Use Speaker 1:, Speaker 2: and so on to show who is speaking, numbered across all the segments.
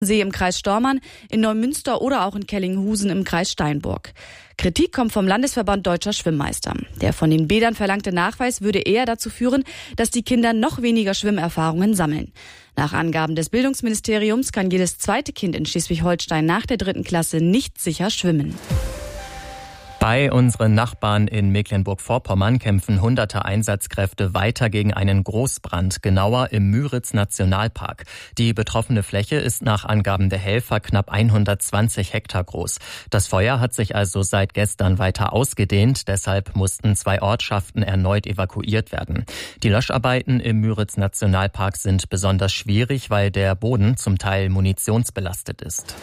Speaker 1: See im Kreis Stormarn, in Neumünster oder auch in Kellinghusen im Kreis Steinburg. Kritik kommt vom Landesverband Deutscher Schwimmmeister. Der von den Bädern verlangte Nachweis würde eher dazu führen, dass die Kinder noch weniger Schwimmerfahrungen sammeln. Nach Angaben des Bildungsministeriums kann jedes zweite Kind in Schleswig-Holstein nach der 3. Klasse nicht sicher schwimmen.
Speaker 2: Bei unseren Nachbarn in Mecklenburg-Vorpommern kämpfen hunderte Einsatzkräfte weiter gegen einen Großbrand, genauer im Müritz-Nationalpark. Die betroffene Fläche ist nach Angaben der Helfer knapp 120 Hektar groß. Das Feuer hat sich also seit gestern weiter ausgedehnt, deshalb mussten 2 Ortschaften erneut evakuiert werden. Die Löscharbeiten im Müritz-Nationalpark sind besonders schwierig, weil der Boden zum Teil munitionsbelastet ist.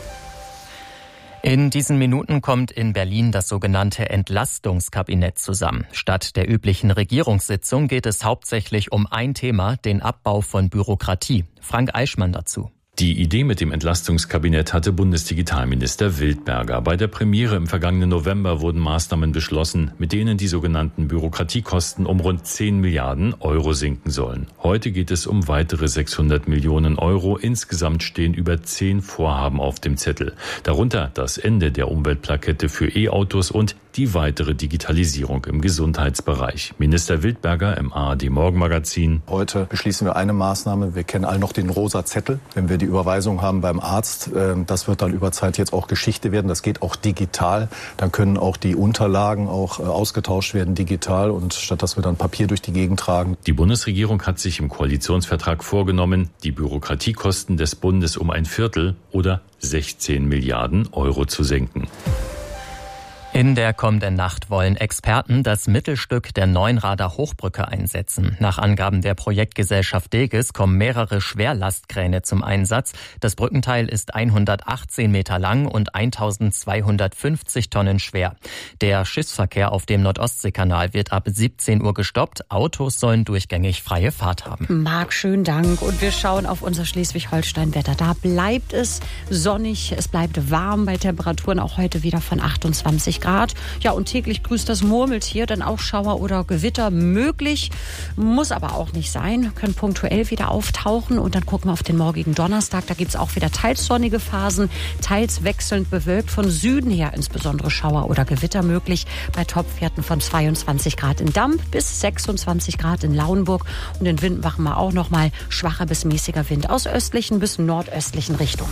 Speaker 2: In diesen Minuten kommt in Berlin das sogenannte Entlastungskabinett zusammen. Statt der üblichen Regierungssitzung geht es hauptsächlich um ein Thema, den Abbau von Bürokratie. Frank Eichmann dazu.
Speaker 3: Die Idee mit dem Entlastungskabinett hatte Bundesdigitalminister Wildberger. Bei der Premiere im vergangenen November wurden Maßnahmen beschlossen, mit denen die sogenannten Bürokratiekosten um rund 10 Milliarden Euro sinken sollen. Heute geht es um weitere 600 Millionen Euro. Insgesamt stehen über 10 Vorhaben auf dem Zettel. Darunter das Ende der Umweltplakette für E-Autos und die weitere Digitalisierung im Gesundheitsbereich. Minister Wildberger im ARD-Morgenmagazin.
Speaker 4: Heute beschließen wir eine Maßnahme. Wir kennen alle noch den rosa Zettel. Wenn wir die Überweisung haben beim Arzt, das wird dann über Zeit jetzt auch Geschichte werden. Das geht auch digital. Dann können auch die Unterlagen auch ausgetauscht werden digital und statt dass wir dann Papier durch die Gegend tragen.
Speaker 3: Die Bundesregierung hat sich im Koalitionsvertrag vorgenommen, die Bürokratiekosten des Bundes um ein Viertel oder 16 Milliarden Euro zu senken.
Speaker 2: In der kommenden Nacht wollen Experten das Mittelstück der Neuenrader Hochbrücke einsetzen. Nach Angaben der Projektgesellschaft Degis kommen mehrere Schwerlastkräne zum Einsatz. Das Brückenteil ist 118 Meter lang und 1250 Tonnen schwer. Der Schiffsverkehr auf dem Nordostseekanal wird ab 17 Uhr gestoppt. Autos sollen durchgängig freie Fahrt haben.
Speaker 5: Marc, schönen Dank. Und wir schauen auf unser Schleswig-Holstein-Wetter. Da bleibt es sonnig, es bleibt warm bei Temperaturen auch heute wieder von 28 Grad. Ja, und täglich grüßt das Murmeltier, dann auch Schauer oder Gewitter möglich, muss aber auch nicht sein, können punktuell wieder auftauchen. Und dann gucken wir auf den morgigen Donnerstag, da gibt es auch wieder teils sonnige Phasen, teils wechselnd bewölkt, von Süden her insbesondere Schauer oder Gewitter möglich, bei Topwerten von 22 Grad in Damp bis 26 Grad in Lauenburg. Und den Wind machen wir auch nochmal schwacher bis mäßiger Wind aus östlichen bis nordöstlichen Richtungen.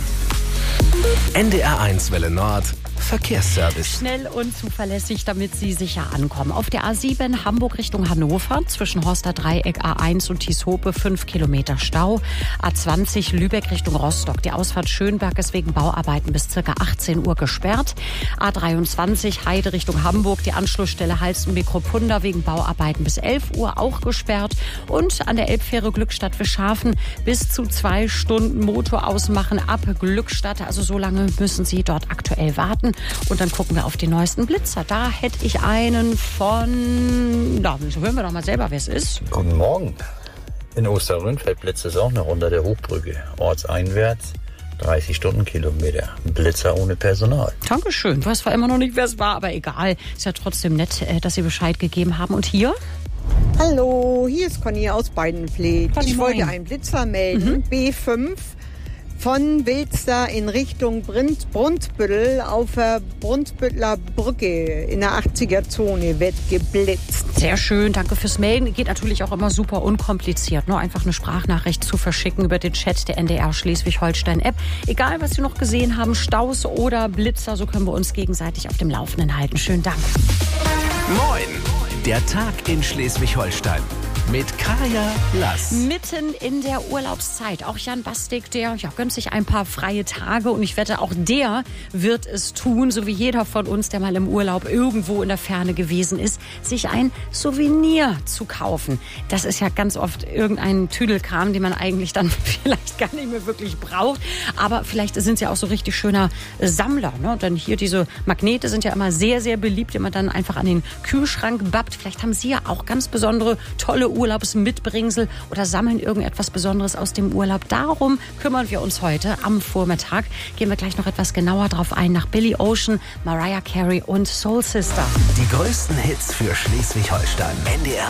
Speaker 6: NDR1 Welle Nord. Verkehrsservice.
Speaker 5: Schnell und zuverlässig, damit Sie sicher ankommen. Auf der A7 Hamburg Richtung Hannover, zwischen Horster Dreieck A1 und Tieshope 5 Kilometer Stau. A20 Lübeck Richtung Rostock. Die Ausfahrt Schönberg ist wegen Bauarbeiten bis ca. 18 Uhr gesperrt. A23 Heide Richtung Hamburg. Die Anschlussstelle Halstenbek-Kruppunda wegen Bauarbeiten bis 11 Uhr auch gesperrt. Und an der Elbfähre Glückstadt-Wischhafen bis zu 2 Stunden Motor ausmachen ab Glückstadt. Also so lange müssen Sie dort aktuell warten. Und dann gucken wir auf die neuesten Blitzer. Da hätte ich einen von... Da hören wir doch mal selber, wer es ist.
Speaker 7: Guten Morgen. In Osterrönfeld blitzt es auch noch unter der Hochbrücke. Ortseinwärts 30 Stundenkilometer. Blitzer ohne Personal.
Speaker 5: Dankeschön. Du weißt zwar immer noch nicht, wer es war, aber egal. Ist ja trotzdem nett, dass Sie Bescheid gegeben haben. Und hier?
Speaker 8: Hallo, hier ist Conny aus Beidenpflege. Ich wollte einen Blitzer melden. B5. Von Wilster in Richtung Brunsbüttel auf der Brunsbütteler Brücke in der 80er-Zone wird geblitzt.
Speaker 5: Sehr schön, danke fürs Melden. Geht natürlich auch immer super unkompliziert. Nur einfach eine Sprachnachricht zu verschicken über den Chat der NDR Schleswig-Holstein-App. Egal, was Sie noch gesehen haben, Staus oder Blitzer, so können wir uns gegenseitig auf dem Laufenden halten. Schönen Dank.
Speaker 6: Moin, der Tag in Schleswig-Holstein. Mit Kaya Lass.
Speaker 5: Mitten in der Urlaubszeit. Auch Jan Bastik, der gönnt sich ein paar freie Tage. Und ich wette, auch der wird es tun, so wie jeder von uns, der mal im Urlaub irgendwo in der Ferne gewesen ist, sich ein Souvenir zu kaufen. Das ist ja ganz oft irgendein Tüdelkram, den man eigentlich dann vielleicht gar nicht mehr wirklich braucht. Aber vielleicht sind sie ja auch so richtig schöner Sammler. Ne? Denn hier diese Magnete sind ja immer sehr, sehr beliebt, die man dann einfach an den Kühlschrank bappt. Vielleicht haben Sie ja auch ganz besondere, tolle Urlaubsmitbringsel oder sammeln irgendetwas Besonderes aus dem Urlaub. Darum kümmern wir uns heute am Vormittag. Gehen wir gleich noch etwas genauer drauf ein nach Billy Ocean, Mariah Carey und Soul Sister.
Speaker 6: Die größten Hits für Schleswig-Holstein. NDR